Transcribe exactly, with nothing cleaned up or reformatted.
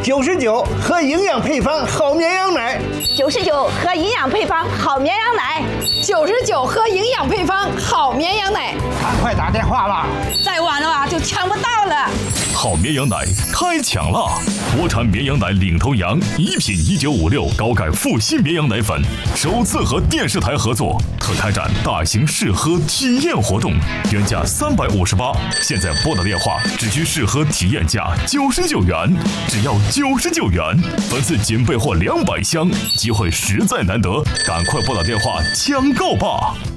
九十九喝营养配方好绵羊奶， 九十九喝营养配方好绵羊奶， 九十九喝营养配方好绵羊奶。 赶快打电话吧， 再晚了啊就抢不到了。 好绵羊奶开抢了！国产绵羊奶领头羊，一品一九五六高钙复新绵羊奶粉，首次和电视台合作，特开展大型试喝体验活动，原价三百五十八，现在拨打电话只需试喝体验价九十九元，只要九十九元，本次仅备货两百箱，机会实在难得，赶快拨打电话抢购吧！